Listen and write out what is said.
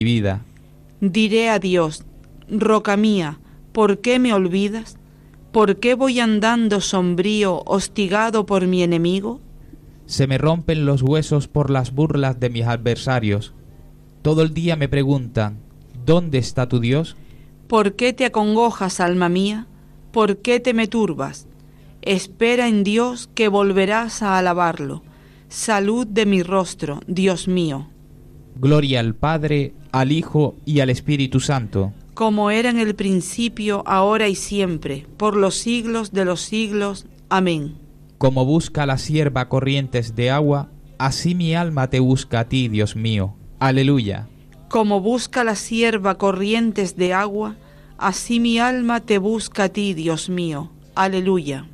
vida. Diré a Dios, roca mía, ¿por qué me olvidas? ¿Por qué voy andando sombrío, hostigado por mi enemigo? Se me rompen los huesos por las burlas de mis adversarios. Todo el día me preguntan, ¿dónde está tu Dios? ¿Por qué te acongojas, alma mía? ¿Por qué te me turbas? Espera en Dios que volverás a alabarlo. Salud de mi rostro, Dios mío. Gloria al Padre, al Hijo y al Espíritu Santo. Como era en el principio, ahora y siempre, por los siglos de los siglos. Amén. Como busca la sierva corrientes de agua, así mi alma te busca a ti, Dios mío. Aleluya. Como busca la sierva corrientes de agua, así mi alma te busca a ti, Dios mío. Aleluya.